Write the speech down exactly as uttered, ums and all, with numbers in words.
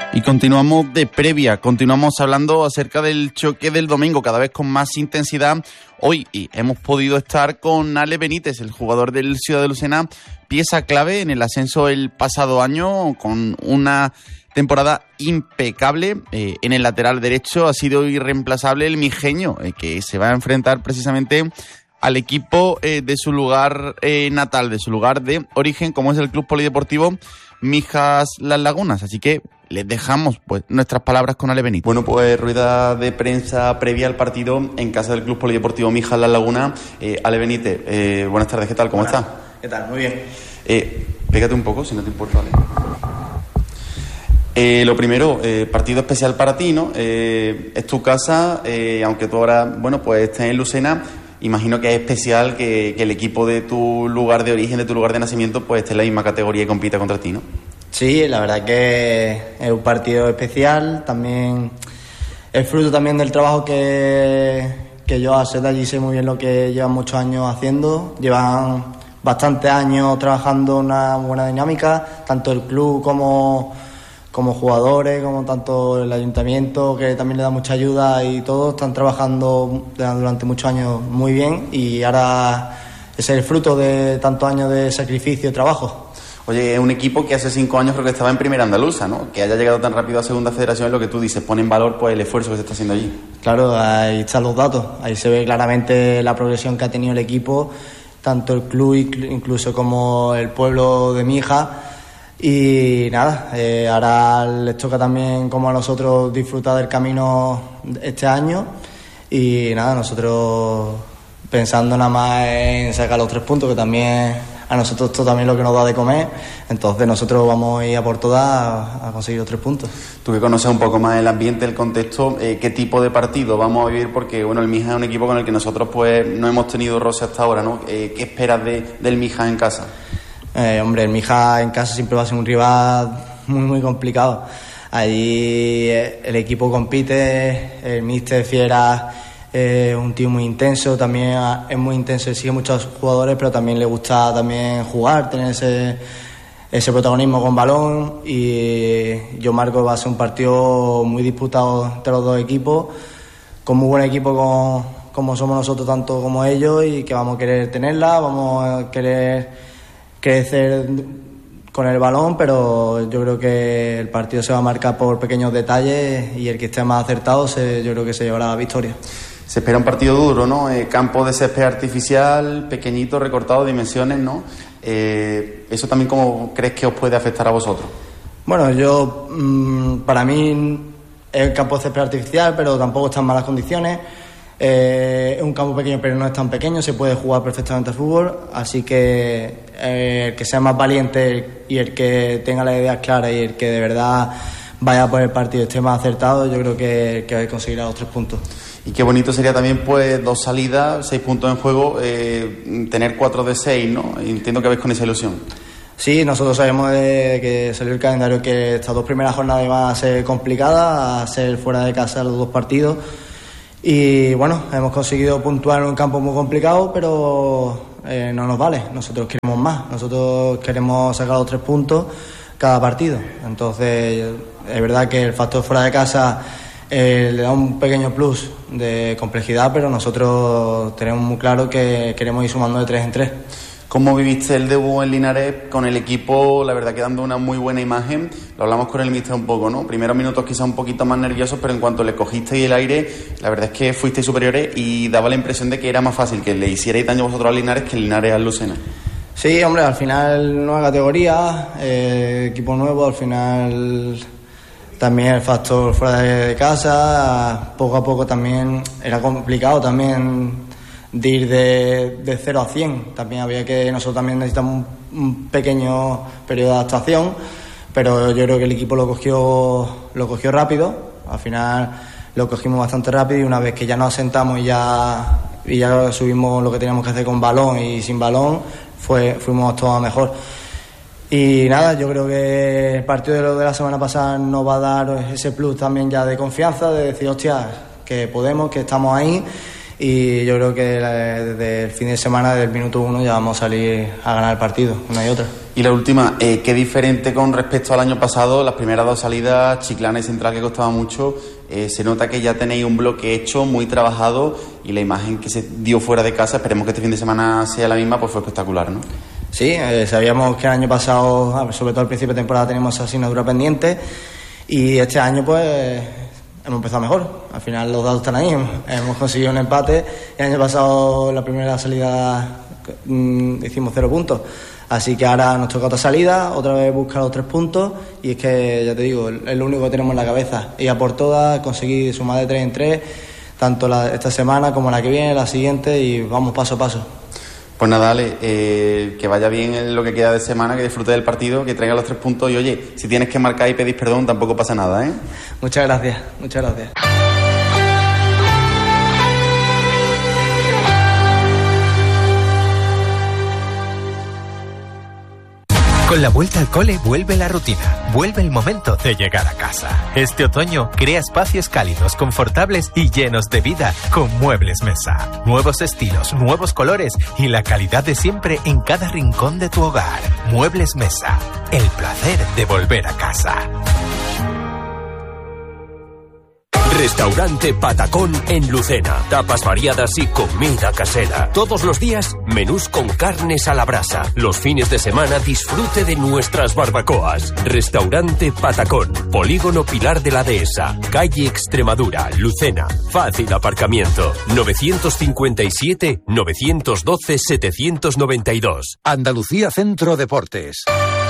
Y continuamos de previa, continuamos hablando acerca del choque del domingo, cada vez con más intensidad. Hoy y hemos podido estar con Ale Benítez, el jugador del Ciudad de Lucena, pieza clave en el ascenso el pasado año, con una temporada impecable. Eh, en el lateral derecho ha sido irreemplazable el mijeño, eh, que se va a enfrentar precisamente al equipo eh, de su lugar eh, natal, de su lugar de origen, como es el Club Polideportivo Mijas Las Lagunas. Así que les dejamos pues nuestras palabras con Ale Benítez. Bueno, pues rueda de prensa previa al partido en casa del Club Polideportivo Mijas Las Lagunas. Eh, Ale Benítez, eh, buenas tardes, ¿qué tal? ¿Cómo estás? ¿Qué tal? Muy bien. Eh, pégate un poco, si no te importa, ¿vale? Eh, lo primero, eh, partido especial para ti, ¿no? Eh, es tu casa, eh, aunque tú ahora, bueno, pues estés en Lucena. Imagino que es especial que, que el equipo de tu lugar de origen, de tu lugar de nacimiento, pues esté en la misma categoría y compita contra ti, ¿no? Sí, la verdad que es un partido especial, también es fruto también del trabajo que, que yo hace de allí, sé muy bien lo que llevan muchos años haciendo, llevan bastantes años trabajando una buena dinámica, tanto el club como, como jugadores, como tanto el ayuntamiento, que también le da mucha ayuda, y todos están trabajando durante muchos años muy bien, y ahora es el fruto de tantos años de sacrificio y trabajo. Oye, es un equipo que hace cinco años creo que estaba en Primera Andaluza, ¿no? Que haya llegado tan rápido a Segunda Federación es lo que tú dices, pone en valor pues el esfuerzo que se está haciendo allí. Claro, ahí están los datos, ahí se ve claramente la progresión que ha tenido el equipo, tanto el club incluso como el pueblo de Mijas. Y nada, eh, ahora les toca también, como a nosotros, disfrutar del camino este año. Y nada, nosotros pensando nada más en sacar los tres puntos, que también a nosotros esto también es lo que nos da de comer. Entonces nosotros vamos a ir a por todas a, a conseguir los tres puntos. Tú que conoces un poco más el ambiente, el contexto, eh, ¿qué tipo de partido vamos a vivir? Porque bueno, el Mijas es un equipo con el que nosotros pues no hemos tenido roce hasta ahora, ¿no? Eh, ¿Qué esperas de, del Mijas en casa? Eh, hombre, el Mijas en casa siempre va a ser un rival muy muy complicado. Allí el equipo compite, el míster Fiera es un tío muy intenso, también es muy intenso, sigue muchos jugadores, pero también le gusta también jugar, tener ese, ese protagonismo con balón, y yo marco va a ser un partido muy disputado entre los dos equipos, con muy buen equipo con, como somos nosotros tanto como ellos, y que vamos a querer tenerla, vamos a querer crecer con el balón, pero yo creo que el partido se va a marcar por pequeños detalles, y el que esté más acertado se, yo creo que se llevará la victoria. Se espera un partido duro, ¿no? Eh, campo de césped artificial, pequeñito, recortado, dimensiones, ¿no? Eh, ¿Eso también cómo crees que os puede afectar a vosotros? Bueno, yo, mmm, para mí es el campo de césped artificial, pero tampoco está en malas condiciones. Eh, es un campo pequeño, pero no es tan pequeño, se puede jugar perfectamente al fútbol, así que eh, el que sea más valiente y el que tenga las ideas claras y el que de verdad vaya por el partido esté más acertado, yo creo que, que conseguirá los tres puntos. Y qué bonito sería también pues dos salidas, seis puntos en juego, eh, tener cuatro de seis, ¿no? Entiendo que vais con esa ilusión. Sí, nosotros sabemos de que salió el calendario que estas dos primeras jornadas van a ser complicadas, a ser fuera de casa los dos partidos. Y bueno, hemos conseguido puntuar en un campo muy complicado, pero eh, no nos vale. Nosotros queremos más, nosotros queremos sacar los tres puntos cada partido. Entonces, es verdad que el factor fuera de casa eh, le da un pequeño plus de complejidad, pero nosotros tenemos muy claro que queremos ir sumando de tres en tres. ¿Cómo viviste el debut en Linares con el equipo, la verdad que dando una muy buena imagen? Lo hablamos con el míster un poco, ¿no? Primeros minutos quizá un poquito más nerviosos, pero en cuanto le cogisteis el aire, la verdad es que fuisteis superiores y daba la impresión de que era más fácil que le hicierais daño vosotros a Linares que Linares al Lucena. Sí, hombre, al final nueva categoría, eh, equipo nuevo, al final también el factor fuera de casa, poco a poco también era complicado también de ir de, de cero a cien. También había que, nosotros también necesitamos un, un pequeño periodo de adaptación, pero yo creo que el equipo lo cogió lo cogió rápido, al final lo cogimos bastante rápido, y una vez que ya nos asentamos y ya, y ya subimos lo que teníamos que hacer con balón y sin balón, fue fuimos todos a mejor. Y nada, yo creo que el partido de, lo de la semana pasada nos va a dar ese plus también ya de confianza, de decir, hostia, que podemos, que estamos ahí. Y yo creo que desde el fin de semana, desde el minuto uno, ya vamos a salir a ganar el partido, una y otra. Y la última, eh, ¿qué diferente con respecto al año pasado? Las primeras dos salidas, Chiclana y Central, que costaba mucho, eh, se nota que ya tenéis un bloque hecho, muy trabajado, y la imagen que se dio fuera de casa, esperemos que este fin de semana sea la misma, pues fue espectacular, ¿no? Sí, eh, sabíamos que el año pasado, sobre todo al principio de temporada, teníamos esa asignatura pendiente, y este año pues hemos empezado mejor. Al final los datos están ahí, hemos conseguido un empate. El año pasado, en la primera salida, mmm, hicimos cero puntos. Así que ahora nos toca otra salida, otra vez buscar los tres puntos, y es que, ya te digo, es lo único que tenemos en la cabeza. Ir a por todas, conseguir sumar de tres en tres, tanto la, esta semana como la que viene, la siguiente, y vamos paso a paso. Pues nada, Ale, eh, que vaya bien en lo que queda de semana, que disfrute del partido, que traiga los tres puntos, y oye, si tienes que marcar y pedir perdón, tampoco pasa nada, ¿eh? Muchas gracias, muchas gracias. Con la vuelta al cole vuelve la rutina, vuelve el momento de llegar a casa. Este otoño crea espacios cálidos, confortables y llenos de vida con Muebles Mesa. Nuevos estilos, nuevos colores y la calidad de siempre en cada rincón de tu hogar. Muebles Mesa, el placer de volver a casa. Restaurante Patacón en Lucena. Tapas variadas y comida casera. Todos los días, menús con carnes a la brasa. Los fines de semana, disfrute de nuestras barbacoas. Restaurante Patacón. Polígono Pilar de la Dehesa. Calle Extremadura, Lucena. Fácil aparcamiento. novecientos cincuenta y siete, novecientos doce, setecientos noventa y dos. Andalucía Centro Deportes.